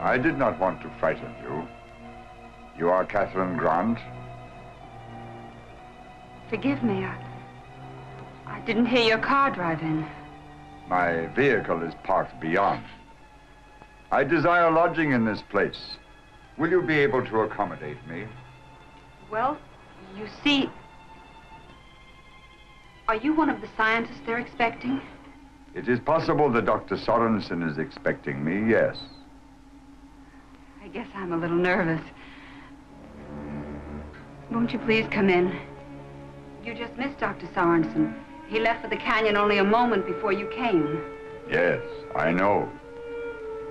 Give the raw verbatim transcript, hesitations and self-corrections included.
I did not want to frighten you. You are Catherine Grant? Forgive me, I... I didn't hear your car drive in. My vehicle is parked beyond. I desire lodging in this place. Will you be able to accommodate me? Well, you see... Are you one of the scientists they're expecting? It is possible that Doctor Sorensen is expecting me, yes. I guess I'm a little nervous. Won't you please come in? You just missed Doctor Sorensen. He left for the canyon only a moment before you came. Yes, I know.